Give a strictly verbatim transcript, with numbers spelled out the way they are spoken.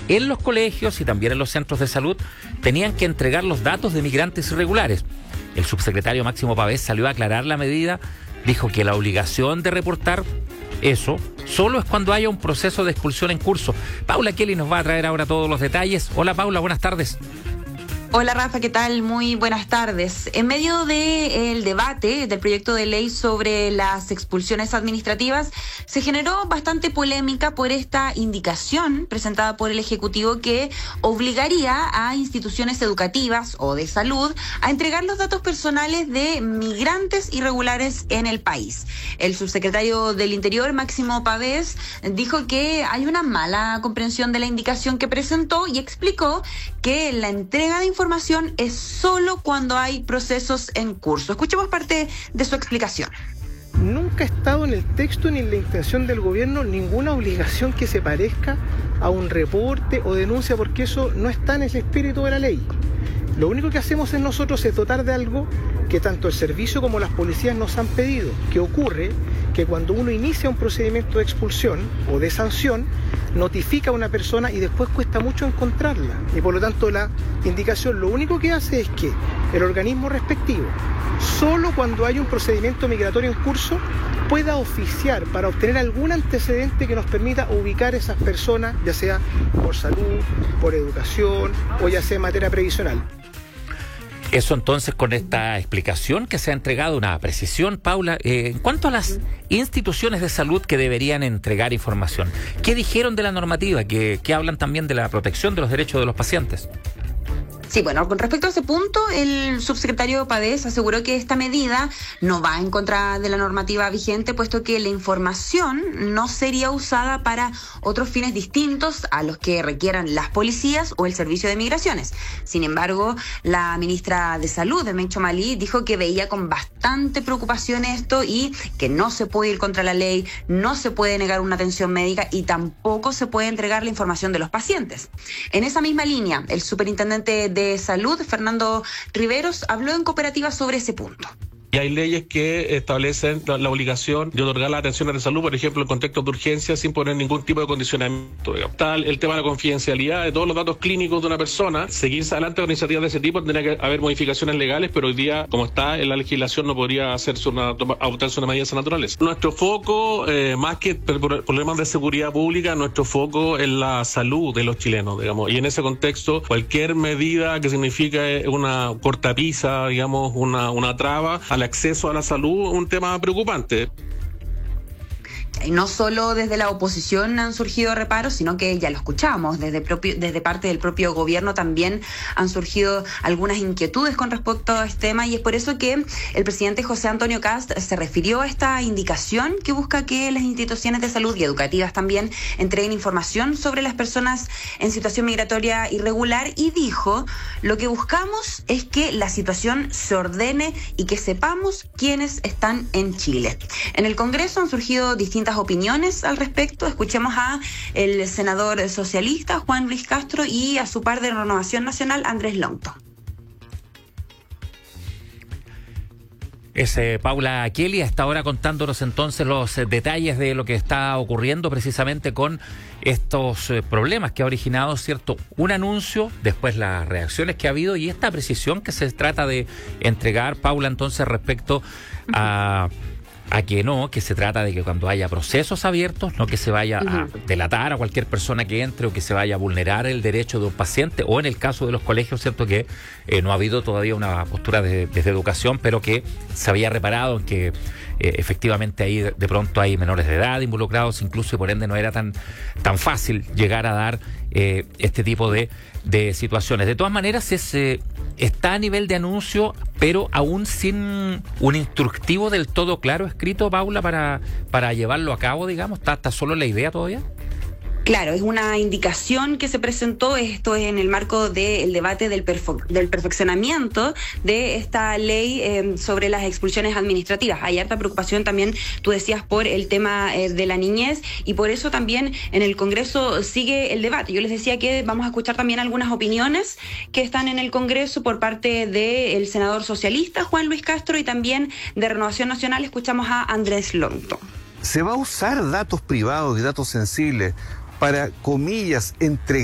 en los colegios y también en los centros de salud tenían que entregar los datos de migrantes irregulares. El subsecretario Máximo Pavés salió a aclarar la medida, dijo que la obligación de reportar eso solo es cuando haya un proceso de expulsión en curso. Paula Kelly nos va a traer ahora todos los detalles. Hola Paula, buenas tardes. Hola Rafa, ¿qué tal? Muy buenas tardes. En medio del debate del proyecto de ley sobre las expulsiones administrativas, se generó bastante polémica por esta indicación presentada por el Ejecutivo que obligaría a instituciones educativas o de salud a entregar los datos personales de migrantes irregulares en el país. El subsecretario del Interior, Máximo Pavés, dijo que hay una mala comprensión de la indicación que presentó y explicó que la entrega de información es solo cuando hay procesos en curso. Escuchemos parte de su explicación. Nunca ha estado en el texto ni en la intención del gobierno ninguna obligación que se parezca a un reporte o denuncia, porque eso no está en el espíritu de la ley. Lo único que hacemos en nosotros es dotar de algo que tanto el servicio como las policías nos han pedido, que ocurre que cuando uno inicia un procedimiento de expulsión o de sanción, notifica a una persona y después cuesta mucho encontrarla. Y por lo tanto la indicación lo único que hace es que el organismo respectivo, solo cuando hay un procedimiento migratorio en curso, pueda oficiar para obtener algún antecedente que nos permita ubicar a esas personas, ya sea por salud, por educación o ya sea en materia previsional. Eso entonces, con esta explicación que se ha entregado, una precisión, Paula, eh, en cuanto a las instituciones de salud que deberían entregar información, ¿qué dijeron de la normativa? Que, que hablan también de la protección de los derechos de los pacientes. Sí, bueno, con respecto a ese punto, el subsecretario Pavés aseguró que esta medida no va en contra de la normativa vigente, puesto que la información no sería usada para otros fines distintos a los que requieran las policías o el servicio de migraciones. Sin embargo, la ministra de Salud, Mencho Malí, dijo que veía con bastante preocupación esto y que no se puede ir contra la ley, no se puede negar una atención médica y tampoco se puede entregar la información de los pacientes. En esa misma línea, el superintendente de Salud, Fernando Riveros, habló en Cooperativa sobre ese punto. Y hay leyes que establecen la, la obligación de otorgar las atenciones de salud, por ejemplo, en contextos de urgencia, sin poner ningún tipo de condicionamiento. Digamos. Tal el tema de la confidencialidad de todos los datos clínicos de una persona. Seguirse adelante con iniciativas de ese tipo, tendría que haber modificaciones legales, pero hoy día, como está en la legislación, no podría hacerse una, adoptarse una medida naturales. Nuestro foco, eh, más que por problemas de seguridad pública, nuestro foco es la salud de los chilenos, digamos. Y en ese contexto, cualquier medida que signifique una cortapisa, digamos, una, una traba al acceso a la salud, un tema preocupante. Y no solo desde la oposición han surgido reparos, sino que ya lo escuchamos, desde, propio, desde parte del propio gobierno también han surgido algunas inquietudes con respecto a este tema, y es por eso que el presidente José Antonio Kast se refirió a esta indicación que busca que las instituciones de salud y educativas también entreguen información sobre las personas en situación migratoria irregular, y dijo: lo que buscamos es que la situación se ordene y que sepamos quiénes están en Chile. En el Congreso han surgido distintas opiniones al respecto. Escuchemos a el senador socialista Juan Luis Castro y a su par de Renovación Nacional, Andrés Longton. Es eh, Paula Kelly, hasta ahora contándonos entonces los eh, detalles de lo que está ocurriendo precisamente con estos eh, problemas que ha originado, ¿cierto?, un anuncio, después las reacciones que ha habido y esta precisión que se trata de entregar, Paula, entonces respecto a... a que no, que se trata de que cuando haya procesos abiertos, no que se vaya uh-huh. a delatar a cualquier persona que entre o que se vaya a vulnerar el derecho de un paciente, o en el caso de los colegios, cierto que eh, no ha habido todavía una postura de, desde educación, pero que se había reparado en que eh, efectivamente ahí de, de pronto hay menores de edad involucrados incluso, y por ende no era tan, tan fácil llegar a dar eh, este tipo de, de situaciones. De todas maneras, es, eh, está a nivel de anuncio, pero aún sin un instructivo del todo claro escrito, Paula, para, para llevarlo a cabo, digamos. ¿Está, está solo la idea todavía? Claro, es una indicación que se presentó, esto es en el marco del debate del, perfe- del perfeccionamiento de esta ley eh, sobre las expulsiones administrativas. Hay harta preocupación también, tú decías, por el tema eh, de la niñez, y por eso también en el Congreso sigue el debate. Yo les decía que vamos a escuchar también algunas opiniones que están en el Congreso por parte del senador socialista Juan Luis Castro y también de Renovación Nacional. Escuchamos a Andrés Longton. Se va a usar datos privados y datos sensibles para, comillas, entregar